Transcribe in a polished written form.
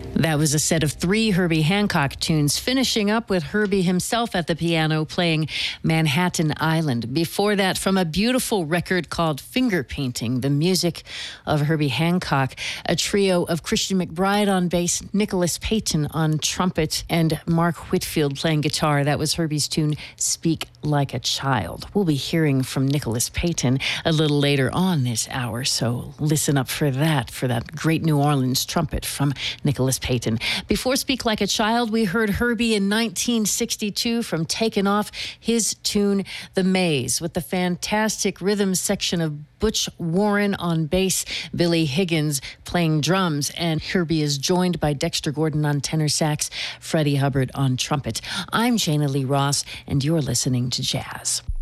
That was a set of 3 Herbie Hancock tunes, finishing up with Herbie himself at the piano playing Manhattan Island. Before that, from a beautiful record called Finger Painting, the music of Herbie Hancock, a trio of Christian McBride on bass, Nicholas Payton on trumpet, and Mark Whitfield playing guitar. That was Herbie's tune, Speak Like a Child. We'll be hearing from Nicholas Payton a little later on this hour, so listen up for that great New Orleans trumpet from Nicholas Payton. Before Speak Like a Child, we heard Herbie in 1962 from Taken Off, his tune, The Maze, with the fantastic rhythm section of Butch Warren on bass, Billy Higgins playing drums, and Herbie is joined by Dexter Gordon on tenor sax, Freddie Hubbard on trumpet. I'm Jana Lee Ross, and you're listening to Jazz.